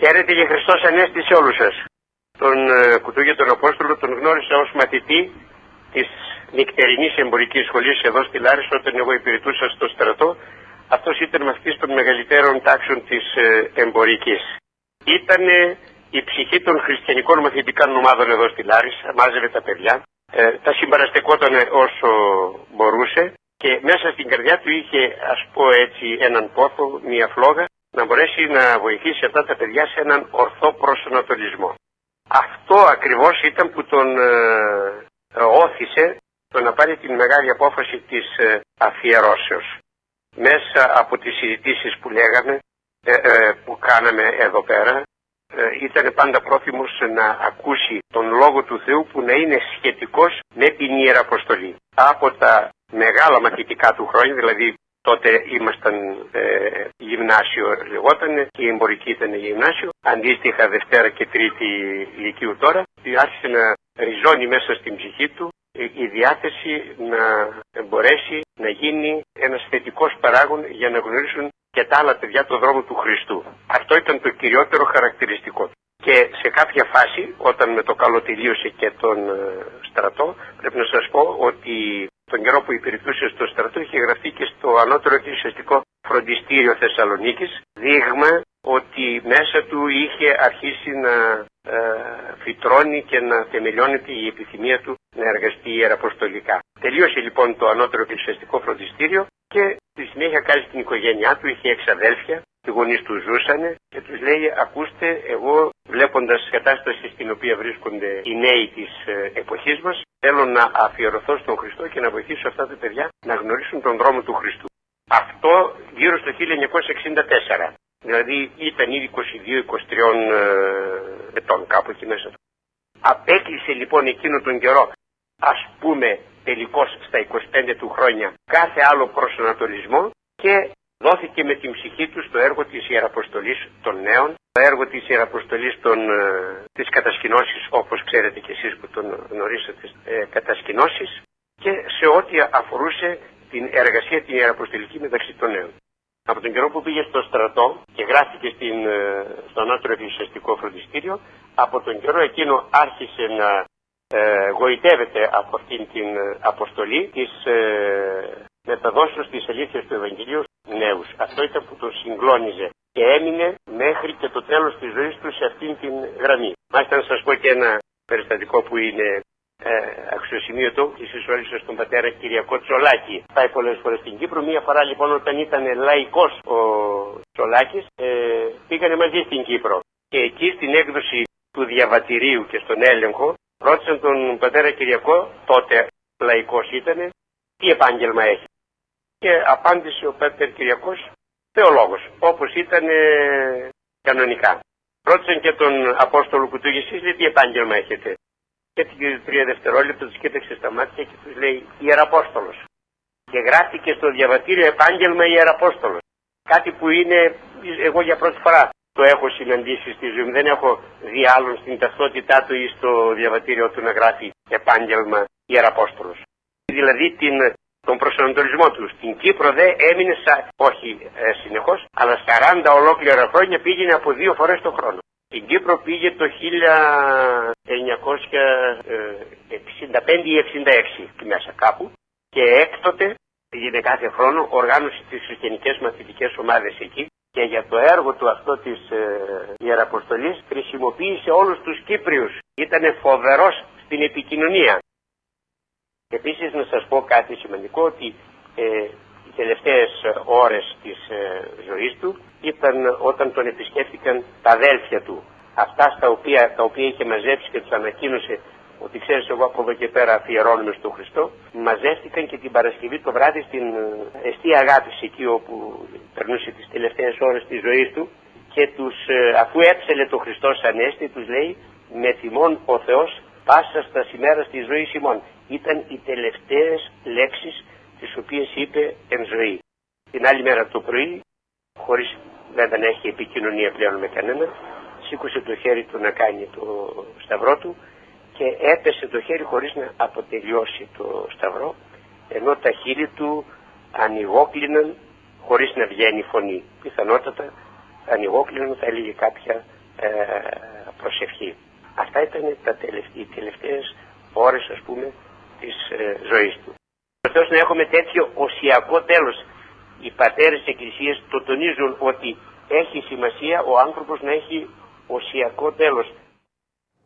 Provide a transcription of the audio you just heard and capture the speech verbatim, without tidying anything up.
Χαίρετε και Χριστός Ανέστη σε όλους σας. Τον ε, Κουτούγια τον Απόστολο τον γνώρισα ως μαθητή της νυχτερινής εμπορικής σχολής εδώ στη Λάρισα όταν εγώ υπηρετούσα στο στρατό. Αυτός ήταν μαθητής των μεγαλύτερων τάξεων της ε, εμπορικής. Ήταν η ψυχή των χριστιανικών μαθητικών ομάδων εδώ στη Λάρισα, μάζευε τα παιδιά, ε, τα συμπαραστεκόταν όσο μπορούσε και μέσα στην καρδιά του είχε, ας πω έτσι, έναν πόθο, μια φλόγα, να μπορέσει να βοηθήσει αυτά τα παιδιά σε έναν ορθό προσανατολισμό. Αυτό ακριβώς ήταν που τον ε, όθησε το να πάρει την μεγάλη απόφαση της ε, αφιερώσεως. Μέσα από τις συζητήσεις που λέγαμε, ε, ε, που κάναμε εδώ πέρα, ε, ήταν πάντα πρόθυμος να ακούσει τον Λόγο του Θεού που να είναι σχετικός με την Ιεραποστολή. Από τα μεγάλα μαθητικά του χρόνια, δηλαδή τότε ήμασταν ε, γυμνάσιο λεγότανε και η εμπορική ήταν γυμνάσιο, αντίστοιχα Δευτέρα και Τρίτη Λυκείου τώρα, άρχισε να ριζώνει μέσα στην ψυχή του η διάθεση να μπορέσει να γίνει ένας θετικός παράγων για να γνωρίσουν και τα άλλα παιδιά το δρόμο του Χριστού. Αυτό ήταν το κυριότερο χαρακτηριστικό. Και σε κάποια φάση, όταν με το καλό τελείωσε και τον στρατό, πρέπει να σας πω ότι τον καιρό που υπηρετούσε στο στρατό είχε γραφτεί και στο ανώτερο εκκλησιαστικό φροντιστήριο Θεσσαλονίκης, δείγμα ότι μέσα του είχε αρχίσει να ε, φυτρώνει και να θεμελιώνεται η επιθυμία του να εργαστεί ιεραποστολικά. Τελείωσε λοιπόν το ανώτερο εκκλησιαστικό φροντιστήριο και στη συνέχεια κάλεσε την οικογένειά του, είχε έξι αδέλφια, οι γονείς του ζούσανε και τους λέει: ακούστε, εγώ βλέποντας κατάσταση στην οποία βρίσκονται οι νέοι της ε, εποχής μας, θέλω να αφιερωθώ στον Χριστό και να βοηθήσω αυτά τα παιδιά να γνωρίσουν τον δρόμο του Χριστού. Αυτό γύρω στο χίλια εννιακόσια εξήντα τέσσερα. Δηλαδή ήταν ήδη είκοσι δύο είκοσι τρία ε, ετών κάπου εκεί μέσα. Απέκλεισε λοιπόν εκείνο τον καιρό, ας πούμε τελικώς στα είκοσι πέντε του χρόνια, κάθε άλλο προσανατολισμό και δόθηκε με την ψυχή του στο έργο της Ιεραποστολής των νέων, το έργο της Ιεραποστολής των, ε, της κατασκηνώσης, όπως ξέρετε και εσείς που τον γνωρίσατε, ε, κατασκηνώσεις, και σε ό,τι αφορούσε την εργασία την ιεραποστολική μεταξύ των νέων. Από τον καιρό που πήγε στο στρατό και γράφτηκε στην, στο ανώτερο εκκλησιαστικό φροντιστήριο, από τον καιρό εκείνο άρχισε να ε, γοητεύεται από αυτήν την αποστολή της ε, μεταδόσεως της αλήθειας του Ευαγγελίου στους νέους. Αυτό ήταν που τον συγκλώνιζε και έμεινε μέχρι και το τέλος της ζωής του σε αυτήν την γραμμή. Μάλιστα να σας πω και ένα περιστατικό που είναι Ε, αξιοσημείωτο και συσσωρήσα στον πατέρα Κυριακό Τσολάκη. Πάει πολλές φορές στην Κύπρο. Μία φορά λοιπόν όταν ήταν λαϊκός ο Τσολάκης, ε, πήγανε μαζί στην Κύπρο. Και εκεί στην έκδοση του διαβατηρίου και στον έλεγχο ρώτησαν τον πατέρα Κυριακό, τότε λαϊκός ήταν, τι επάγγελμα έχει. Και απάντησε ο πατέρα Κυριακός, θεολόγος, όπως ήταν ε, κανονικά. Ρώτησαν και τον Απόστολο Κουτούγη, εσείς λέει, τι επάγγελμα έχετε. Και την τρία δευτερόλεπτα τους κοίταξε στα μάτια και τους λέει Ιεραπόστολος. Και γράφτηκε στο διαβατήριο επάγγελμα Ιεραπόστολος. Κάτι που είναι, εγώ για πρώτη φορά το έχω συναντήσει στη ζωή μου. Δεν έχω δει άλλον στην ταυτότητά του ή στο διαβατήριο του να γράφει επάγγελμα Ιεραπόστολος. Δηλαδή την, τον προσανατολισμό του. Στην Κύπρο δε έμεινε, σα, όχι ε, συνεχώς, αλλά σαράντα ολόκληρα χρόνια πήγαινε από δύο φορές το χρόνο. Στην Κύπρο πήγε το χίλια εννιακόσια εξήντα πέντε ή εξήντα έξι μέσα κάπου και έκτοτε πήγαινε κάθε χρόνο, οργάνωσε τις χριστιανικές μαθητικές ομάδες εκεί και για το έργο του αυτό της ε, Ιεραποστολής χρησιμοποίησε όλους τους Κύπριους. Ήτανε φοβερός στην επικοινωνία. Επίσης να σας πω κάτι σημαντικό, ότι ε, οι τελευταίες ώρες της ε, ζωής του ήταν όταν τον επισκέφτηκαν τα αδέλφια του. Αυτά στα οποία, τα οποία είχε μαζέψει και τους ανακοίνωσε ότι ξέρεις εγώ από εδώ και πέρα αφιερώνουμε στον Χριστό, μαζεύτηκαν και την Παρασκευή το βράδυ στην εστία αγάπης εκεί όπου περνούσε τις τελευταίες ώρες της ζωής του και τους, αφού έψελε το Χριστός Ανέστη, τους λέει με θυμών ο Θεός πάσα στα σημέρα της ζωής ημών. Ήταν οι τελευταίες λέξεις τις οποίες είπε εν ζωή. Την άλλη μέρα το πρωί, χωρίς βέβαια να έχει επικοινωνία πλέον με κανένα, σήκωσε το χέρι του να κάνει το σταυρό του και έπεσε το χέρι χωρίς να αποτελειώσει το σταυρό, ενώ τα χείλη του ανοιγόκλειναν χωρίς να βγαίνει φωνή. Πιθανότατα ανοιγόκλειναν, θα έλεγε κάποια ε, προσευχή. Αυτά ήταν τα τελευταί, οι τελευταίες ώρες, ας πούμε, της ε, ζωής του. Ωστόσο να έχουμε τέτοιο οσιακό τέλος. Οι πατέρες της Εκκλησίας το τονίζουν ότι έχει σημασία ο άνθρωπος να έχει οσιακό τέλος.